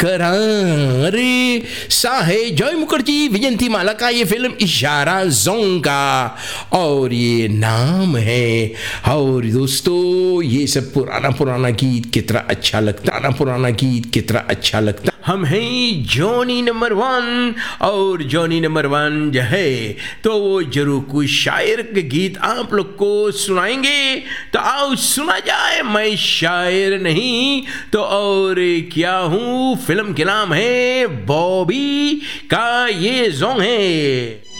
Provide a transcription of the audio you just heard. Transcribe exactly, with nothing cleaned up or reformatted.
करा। अरे साहे जॉय मुखर्जी विजयंती माला का ये फिल्म इशारा जोंग का और ये नाम है। और दोस्तों ये सब पुराना पुराना गीत कितना अच्छा लगता, पुराना पुराना गीत कितना अच्छा लगता। हम हैं जॉनी नंबर वन और जॉनी नंबर वन जो है तो वो जरूर कोई शायर के गीत आप लोग को सुनाएंगे। तो आओ सुना जाए, मैं शायर नहीं तो और क्या हूँ। फिल्म के नाम है बॉबी का ये जोंग है।